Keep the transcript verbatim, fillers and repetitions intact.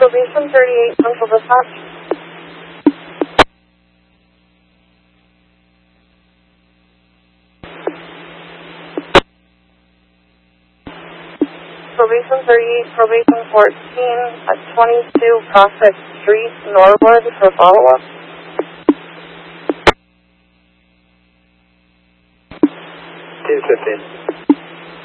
Probation thirty-eight, Central Dispatch. Probation thirty-eight, Probation fourteen at twenty-two Prospect Street, Norwood for follow-up. two fifteen.